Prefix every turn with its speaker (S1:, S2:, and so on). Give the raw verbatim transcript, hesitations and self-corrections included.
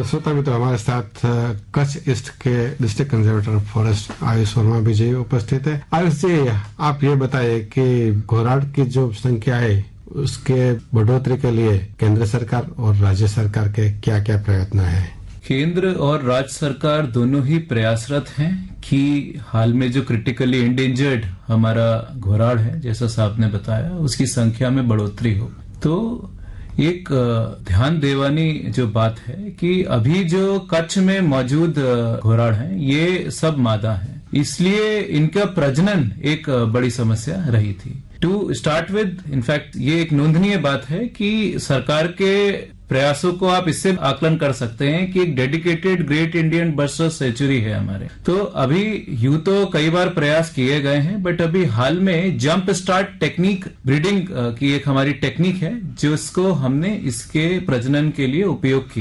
S1: श्रोता भी तो हमारे साथ कच्छ ईस्ट के district conservator of forest Ayush Verma भी जी उपस्थित है। आयुष जी, आप ये बताइए कि घोराड की जो संख्या है उसके बढ़ोतरी के लिए केंद्र सरकार और राज्य सरकार के क्या क्या प्रयत्न है?
S2: केंद्र और राज्य सरकार दोनों ही प्रयासरत हैं कि हाल में जो क्रिटिकली इंडेंजर्ड हमारा घोराड है, जैसा साहब ने बताया, उसकी संख्या में बढ़ोतरी हो। तो एक ध्यान देवानी जो बात है कि अभी जो कच्छ में मौजूद घोराड हैं ये सब मादा हैं, इसलिए इनका प्रजनन एक बड़ी समस्या रही थी। टू स्टार्ट विद, इनफैक्ट ये एक नोंदनीय बात है कि सरकार के प्रयासों को आप इससे आकलन कर सकते हैं कि एक dedicated great Indian bird sanctuary है हमारे। तो अभी यूं तो कई बार प्रयास किए गए हैं, बट अभी हाल में जंप स्टार्ट टेक्निक ब्रीडिंग की एक हमारी टेक्निक है जिसको हमने इसके प्रजनन के लिए उपयोग किया।